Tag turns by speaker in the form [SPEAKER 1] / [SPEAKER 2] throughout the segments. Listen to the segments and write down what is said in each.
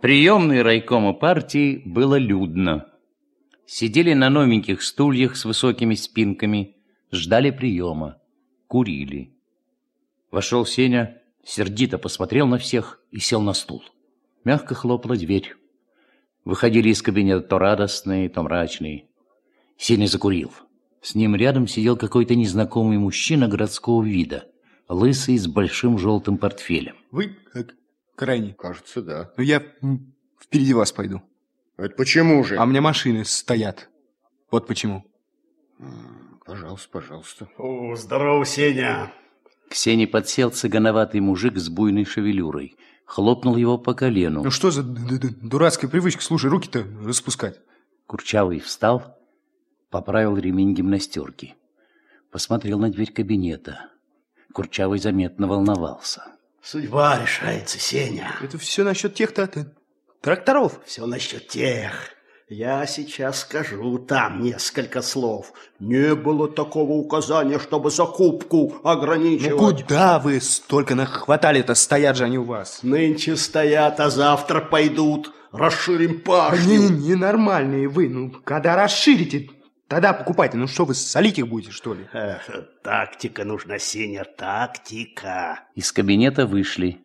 [SPEAKER 1] приемной райкома партии было людно. Сидели на новеньких стульях с высокими спинками, ждали приема, курили. Вошел Сеня, сердито посмотрел на всех и сел на стул. Мягко хлопала дверь. Выходили из кабинета то радостные, то мрачные. Сеня закурил. С ним рядом сидел какой-то незнакомый мужчина городского вида, лысый, с большим желтым портфелем.
[SPEAKER 2] Вы крайний?
[SPEAKER 3] Кажется, да.
[SPEAKER 2] Ну, я впереди вас пойду.
[SPEAKER 3] Это почему же?
[SPEAKER 2] А у меня машины стоят. Вот почему.
[SPEAKER 3] Пожалуйста, пожалуйста.
[SPEAKER 4] О, здорово, Сеня.
[SPEAKER 1] К Сене подсел цыгановатый мужик с буйной шевелюрой. Хлопнул его по колену.
[SPEAKER 2] Ну что за дурацкая привычка, слушай, руки-то распускать?
[SPEAKER 1] Курчавый встал, поправил ремень гимнастерки. Посмотрел на дверь кабинета. Курчавый заметно волновался.
[SPEAKER 4] Судьба решается, Сеня.
[SPEAKER 2] Это все насчет тех-то тракторов.
[SPEAKER 4] Все насчет тех. Я сейчас скажу там несколько слов. Не было такого указания, чтобы закупку ограничивать.
[SPEAKER 2] Ну куда вы столько нахватали-то? Стоят же они у вас.
[SPEAKER 4] Нынче стоят, а завтра пойдут. Расширим пашню.
[SPEAKER 2] Ненормальные вы. Ну, когда расширите, тогда покупайте. Ну что вы, солить их будете, что ли?
[SPEAKER 4] Тактика нужна, Сеня, тактика.
[SPEAKER 1] Из кабинета вышли.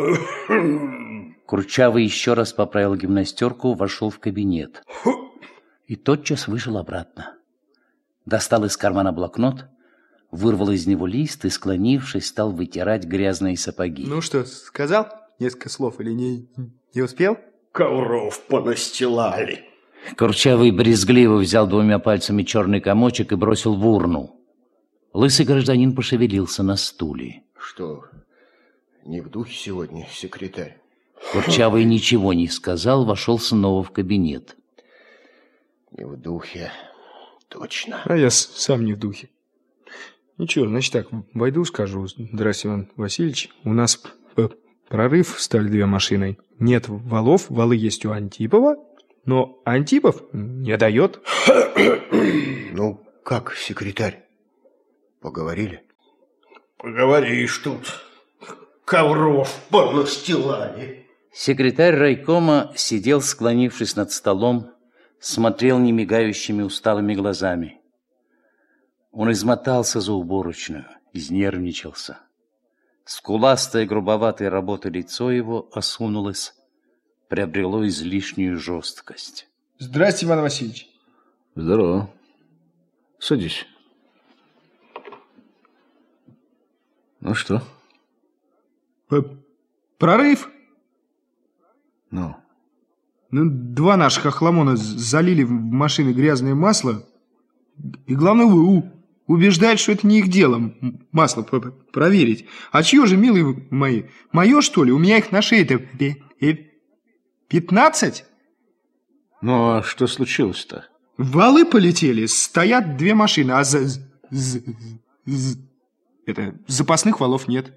[SPEAKER 1] Курчавый еще раз поправил гимнастерку, вошел в кабинет. И тотчас вышел обратно. Достал из кармана блокнот, вырвал из него лист и, склонившись, стал вытирать грязные сапоги.
[SPEAKER 2] Ну что, сказал несколько слов или не успел?
[SPEAKER 4] Ковров понастилали.
[SPEAKER 1] Курчавый брезгливо взял двумя пальцами черный комочек и бросил в урну. Лысый гражданин пошевелился на стуле.
[SPEAKER 3] Что, не в духе сегодня, секретарь?
[SPEAKER 1] Курчавый ничего не сказал, вошел снова в кабинет.
[SPEAKER 3] Не в духе, точно.
[SPEAKER 2] А я сам не в духе. Ничего, значит так, войду, скажу: здравствуйте, Иван Васильевич, у нас прорыв, стали 2 машины. Нет валов, валы есть у Антипова, но Антипов не дает.
[SPEAKER 3] Ну, как, секретарь? Поговорили?
[SPEAKER 4] Поговоришь тут. Ковров понастилали.
[SPEAKER 1] Секретарь райкома сидел, склонившись над столом, смотрел немигающими усталыми глазами. Он измотался за уборочную, изнервничался. Скуластое, грубоватое работа лицо его осунулось, приобрело излишнюю жесткость.
[SPEAKER 2] Здрасте, Иван Васильевич.
[SPEAKER 5] Здорово. Садись. Ну что?
[SPEAKER 2] Прорыв?
[SPEAKER 5] Ну?
[SPEAKER 2] Ну, 2 наших охламона залили в машины грязное масло. И главное, убеждают, что это не их дело масло проверить. А чье же, милые мои? Мое, что ли? У меня их на шее-то 15?
[SPEAKER 5] Ну, а что случилось-то?
[SPEAKER 2] Валы полетели, стоят 2 машины, а запасных валов нет.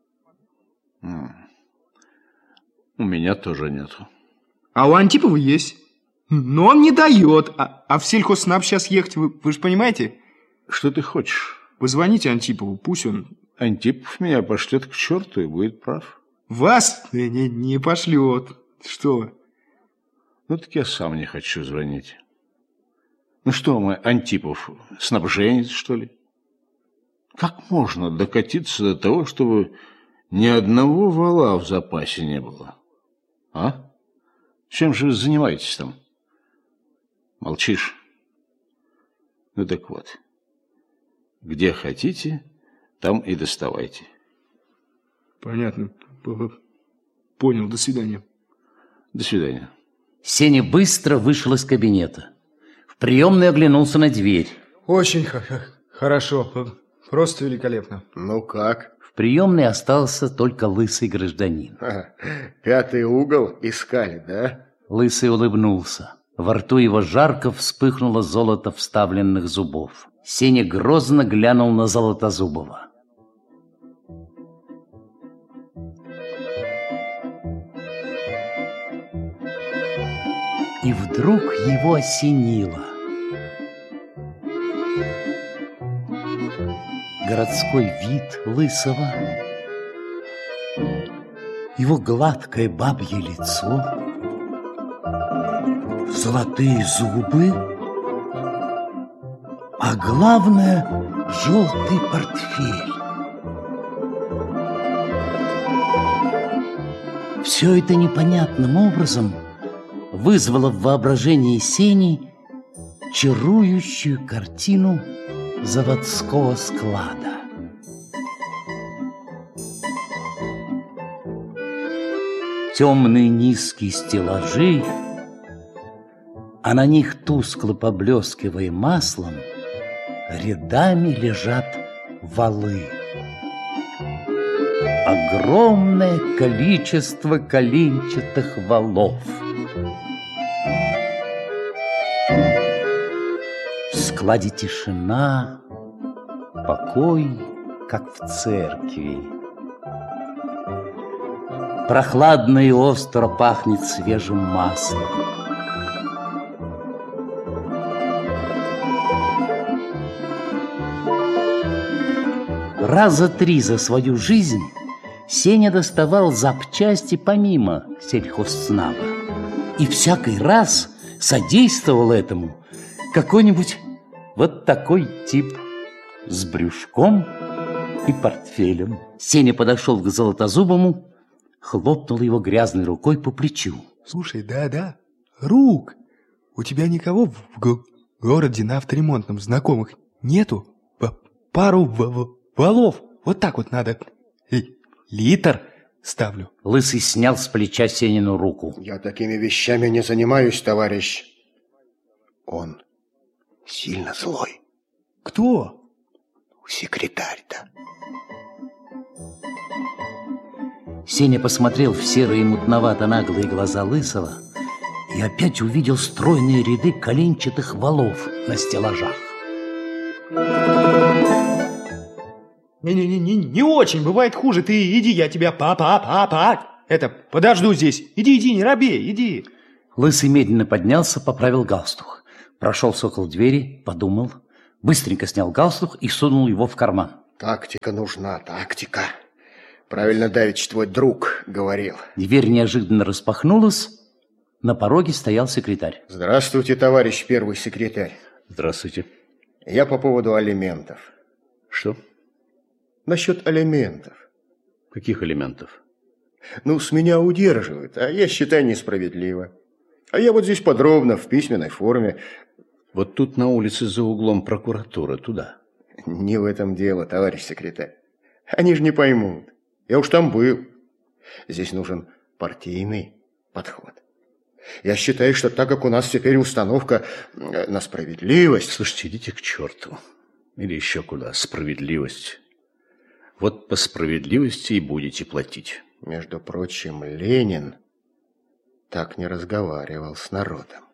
[SPEAKER 5] У меня тоже нету.
[SPEAKER 2] А у Антипова есть. Но он не дает. А в сельхозснаб сейчас ехать, вы же понимаете?
[SPEAKER 5] Что ты хочешь?
[SPEAKER 2] Позвоните Антипову, пусть он...
[SPEAKER 5] Антипов меня пошлет к черту и будет прав.
[SPEAKER 2] Вас не пошлет. Что вы?
[SPEAKER 5] Ну, так я сам не хочу звонить. Ну что мы, Антипов, снабженец, что ли? Как можно докатиться до того, чтобы ни одного вала в запасе не было? А? Чем же вы занимаетесь там? Молчишь? Ну так вот. Где хотите, там и доставайте.
[SPEAKER 2] Понятно. Понял. До свидания.
[SPEAKER 5] До свидания.
[SPEAKER 1] Сеня быстро вышел из кабинета. В приемной оглянулся на дверь.
[SPEAKER 2] Очень хорошо. Просто великолепно.
[SPEAKER 3] Ну как?
[SPEAKER 1] В приемной остался только лысый гражданин.
[SPEAKER 3] 5-й угол искали, да?
[SPEAKER 1] Лысый улыбнулся. Во рту его жарко вспыхнуло золото вставленных зубов. Сеня грозно глянул на Золотозубова. И вдруг его осенило. Городской вид Лысого, его гладкое бабье лицо,
[SPEAKER 6] золотые зубы, а главное, желтый портфель. Все это непонятным образом вызвало в воображении Сени чарующую картину заводского склада. Темные низкие стеллажи, а на них, тускло поблескивая маслом, рядами лежат валы. Огромное количество коленчатых валов. В складе тишина, покой, как в церкви. Прохладно и остро пахнет свежим маслом. Раза 3 за свою жизнь Сеня доставал запчасти помимо сельхозснаба. И всякий раз содействовал этому какой-нибудь вот такой тип с брюшком и портфелем. Сеня подошел к Золотозубому, хлопнул его грязной рукой по плечу.
[SPEAKER 2] Слушай, да, Рук, у тебя никого в городе на авторемонтном знакомых нету? Пару валов, вот так вот надо. Литр ставлю.
[SPEAKER 1] Лысый снял с плеча Сенину руку.
[SPEAKER 3] Я такими вещами не занимаюсь, товарищ. Он сильно злой.
[SPEAKER 2] Кто?
[SPEAKER 3] Секретарь-то.
[SPEAKER 1] Сеня посмотрел в серые мутновато-наглые глаза Лысого и опять увидел стройные ряды коленчатых валов на стеллажах.
[SPEAKER 2] Не очень, бывает хуже. Ты иди, я тебя подожду здесь. Иди, не робей, иди.
[SPEAKER 1] Лысый медленно поднялся, поправил галстук. Прошелся около двери, подумал, быстренько снял галстук и сунул его в карман.
[SPEAKER 3] Тактика нужна, тактика. Правильно давеча твой друг говорил.
[SPEAKER 1] Дверь неожиданно распахнулась. На пороге стоял секретарь.
[SPEAKER 3] Здравствуйте, товарищ первый секретарь.
[SPEAKER 5] Здравствуйте.
[SPEAKER 3] Я по поводу алиментов.
[SPEAKER 5] Что?
[SPEAKER 3] Насчет алиментов.
[SPEAKER 5] Каких элементов?
[SPEAKER 3] Ну, с меня удерживают, а я считаю несправедливо. А я вот здесь подробно, в письменной форме.
[SPEAKER 5] Вот тут на улице за углом прокуратура, туда.
[SPEAKER 3] Не в этом дело, товарищ секретарь. Они же не поймут. Я уж там был. Здесь нужен партийный подход. Я считаю, что так как у нас теперь установка на справедливость...
[SPEAKER 5] Слушайте, идите к черту. Или еще куда. Справедливость. Вот по справедливости и будете платить.
[SPEAKER 3] Между прочим, Ленин так не разговаривал с народом.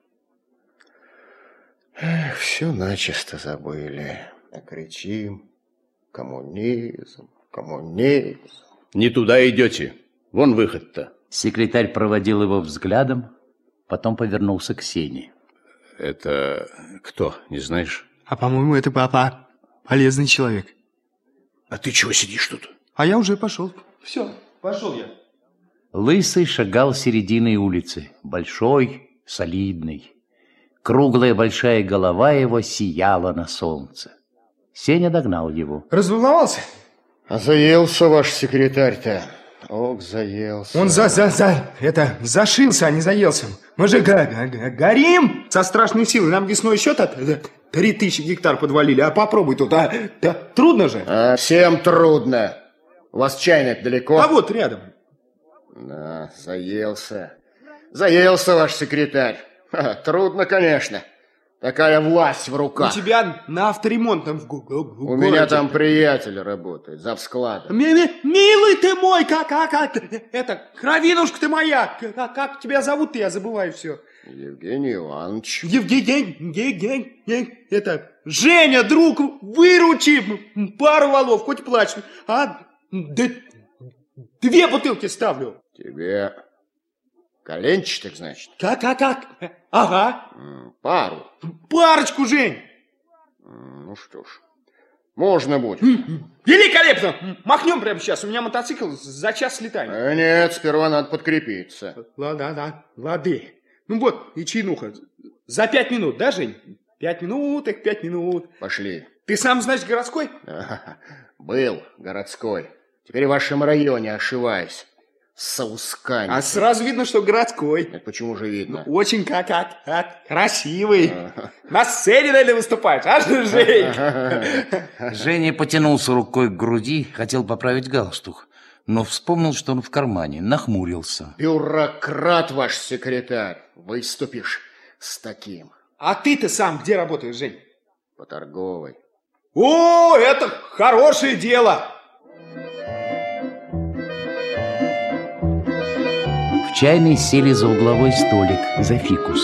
[SPEAKER 3] Эх, все начисто забыли. А кричим: коммунизм, коммунизм.
[SPEAKER 5] Не туда идете. Вон выход-то.
[SPEAKER 1] Секретарь проводил его взглядом, потом повернулся к Сене.
[SPEAKER 5] Это кто, не знаешь?
[SPEAKER 2] А по-моему, это папа полезный человек.
[SPEAKER 5] А ты чего сидишь тут?
[SPEAKER 2] А я уже пошел. Все, пошел я.
[SPEAKER 1] Лысый шагал серединой улицы, большой, солидный. Круглая большая голова его сияла на солнце. Сеня догнал его.
[SPEAKER 2] Разволновался?
[SPEAKER 3] А заелся ваш секретарь-то. Ох, заелся.
[SPEAKER 2] Он зашился, а не заелся. Мы же горим со страшной силой. Нам весной счет 3000 гектар подвалили. А попробуй тут, трудно же.
[SPEAKER 3] А всем трудно. У вас чайник далеко?
[SPEAKER 2] А вот рядом.
[SPEAKER 3] Да, заелся. Заелся ваш секретарь. Трудно, конечно. Такая власть в руках.
[SPEAKER 2] У тебя на авторемонтном в
[SPEAKER 3] У меня там приятель работает, завскладом.
[SPEAKER 2] Милый ты мой, как это, кровинушка ты моя. Как тебя зовут-то, я забываю все.
[SPEAKER 3] Евгений Иванович.
[SPEAKER 2] Евгений, это, Женя, друг, выручи пару валов, хоть плачь. А, 2 бутылки ставлю.
[SPEAKER 3] Тебе коленчатых, значит?
[SPEAKER 2] Как? Ага.
[SPEAKER 3] Пару.
[SPEAKER 2] Парочку, Жень.
[SPEAKER 3] Ну что ж, можно будет.
[SPEAKER 2] Великолепно. Махнем прямо сейчас. У меня мотоцикл за час слетает.
[SPEAKER 3] Нет, сперва надо подкрепиться.
[SPEAKER 2] Лады. Ну вот, и чайнуха. За 5 минут, да, Жень? 5 минут, их 5 минут.
[SPEAKER 3] Пошли.
[SPEAKER 2] Ты сам, значит, городской?
[SPEAKER 3] Был городской. Теперь в вашем районе ошиваюсь. С соусками.
[SPEAKER 2] А сразу видно, что городской.
[SPEAKER 3] Это почему же видно?
[SPEAKER 2] Очень как красивый. На сцене, наверное, выступаешь, а, Жень?
[SPEAKER 1] Женя потянулся рукой к груди, хотел поправить галстук, но вспомнил, что он в кармане, нахмурился.
[SPEAKER 3] Бюрократ ваш секретарь. Выступишь с таким.
[SPEAKER 2] А ты-то сам где работаешь, Жень?
[SPEAKER 3] По торговой.
[SPEAKER 2] О, это хорошее дело!
[SPEAKER 6] В чайной сели за угловой столик, за фикус.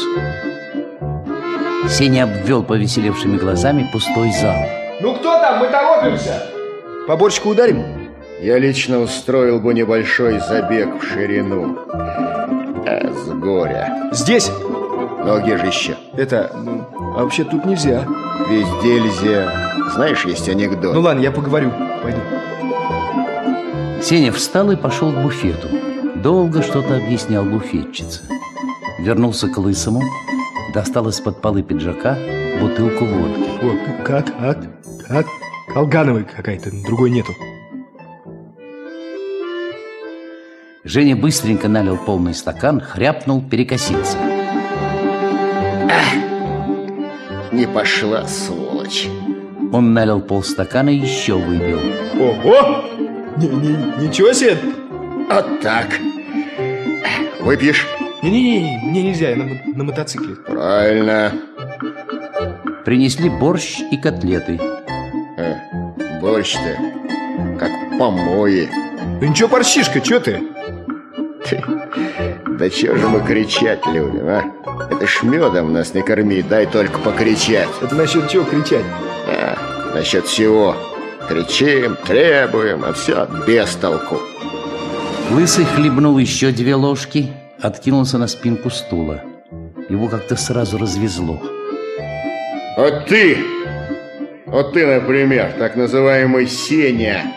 [SPEAKER 6] Сеня обвел повеселевшими глазами пустой зал.
[SPEAKER 2] Ну кто там? Мы торопимся. Поборчику ударим?
[SPEAKER 3] Я лично устроил бы небольшой забег в ширину. С горя.
[SPEAKER 2] Здесь?
[SPEAKER 3] Ну а где же еще?
[SPEAKER 2] А вообще тут нельзя.
[SPEAKER 3] Везде нельзя. Знаешь, есть анекдот.
[SPEAKER 2] Ну ладно, я поговорю. Пойду.
[SPEAKER 6] Сеня встал и пошел к буфету. Долго что-то объяснял буфетчице. Вернулся к Лысому, достал из-под полы пиджака бутылку водки.
[SPEAKER 2] О, как? Колгановой какая-то, другой нету.
[SPEAKER 6] Женя быстренько налил полный стакан, хряпнул, перекосился.
[SPEAKER 3] Не пошла, сволочь.
[SPEAKER 6] Он налил полстакана и еще выпил.
[SPEAKER 2] Ого! Ничего себе!
[SPEAKER 3] Вот так. Выпьешь?
[SPEAKER 2] Не-не-не, мне нельзя, я на мотоцикле.
[SPEAKER 3] Правильно.
[SPEAKER 6] Принесли борщ и котлеты.
[SPEAKER 3] Борщ-то как помои.
[SPEAKER 2] Ну ничего, борщишка, что ты?
[SPEAKER 3] Да чё же мы кричать любим, а? Это ж медом нас не корми, дай только покричать.
[SPEAKER 2] Это насчет чего кричать?
[SPEAKER 3] Насчет всего. Кричим, требуем, а все без толку.
[SPEAKER 6] Лысый хлебнул еще 2 ложки, откинулся на спинку стула. Его как-то сразу развезло.
[SPEAKER 3] Вот ты, например, так называемый Сеня,